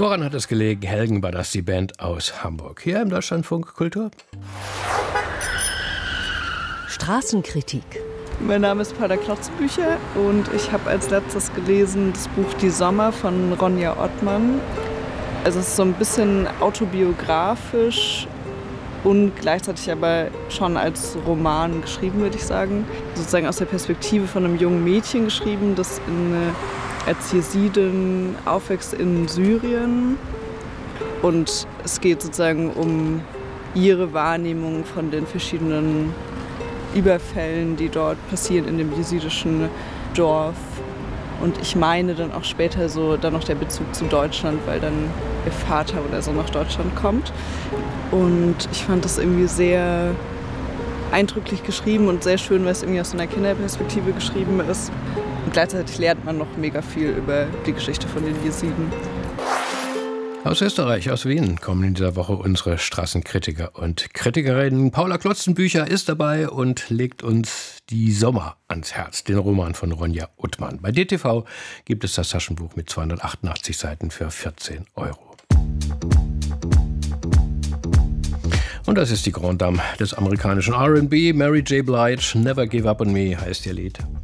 Woran hat es gelegen? Helgen war das, die Band aus Hamburg. Hier im Deutschlandfunk Kultur. Straßenkritik. Mein Name ist Paula Klotzbücher und ich habe als letztes gelesen das Buch Die Sommer von Ronja Ottmann. Also es ist so ein bisschen autobiografisch und gleichzeitig aber schon als Roman geschrieben, würde ich sagen. Sozusagen aus der Perspektive von einem jungen Mädchen geschrieben, das als Jesidin aufwächst in Syrien. Und es geht sozusagen um ihre Wahrnehmung von den verschiedenen Überfällen, die dort passieren in dem jesidischen Dorf. Und ich meine dann auch später so dann noch der Bezug zu Deutschland, weil dann ihr Vater oder so nach Deutschland kommt. Und ich fand das irgendwie sehr eindrücklich geschrieben und sehr schön, weil es irgendwie aus so einer Kinderperspektive geschrieben ist. Und gleichzeitig lernt man noch mega viel über die Geschichte von den Jesiden. Aus Österreich, aus Wien, kommen in dieser Woche unsere Straßenkritiker und Kritikerinnen. Paula Klotzbücher ist dabei und legt uns Die Sommer ans Herz, den Roman von Ronja Ottmann. Bei DTV gibt es das Taschenbuch mit 288 Seiten für 14 €. Und das ist die Grande Dame des amerikanischen R&B. Mary J. Blige, Never Give Up on Me heißt ihr Lied.